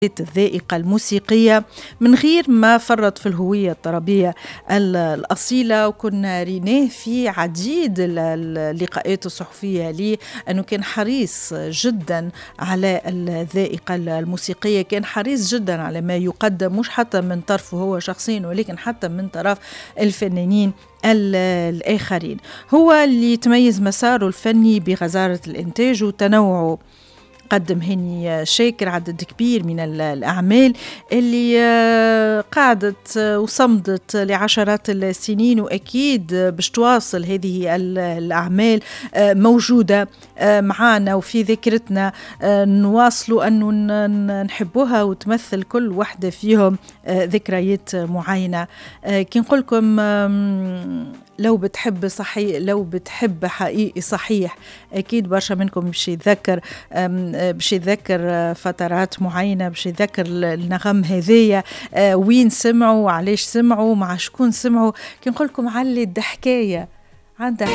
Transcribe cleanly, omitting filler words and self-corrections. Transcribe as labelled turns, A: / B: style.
A: الذائقة الموسيقية من غير ما فرط في الهوية الطربية الأصيلة. وكنا ريناه في عديد اللقاءات الصحفية لي أنه كان حريص جدا على الذائقة الموسيقية، كان حريص جدا على ما يقدم مش حتى من طرفه هو شخصيا ولكن حتى من طرف الفنانين الآخرين. هو اللي يتميز مساره الفني بغزارة الإنتاج وتنوعه. قدم هاني شاكر عدد كبير من الأعمال اللي قعدت وصمدت لعشرات السنين، وأكيد باش تواصل هذه الأعمال موجودة معنا وفي ذاكرتنا، نواصلوا أنه نحبوها وتمثل كل واحدة فيهم ذكريات معينة. كي نقولكم لو بتحب صحيح، لو بتحب حقيقي صحيح، أكيد برشا منكم باش يتذكر فترات معينة، باش يتذكر النغم هذية، وين سمعوا وعليش سمعوا مع شكون سمعوا. كي نقولكم علي الضحكاية عندها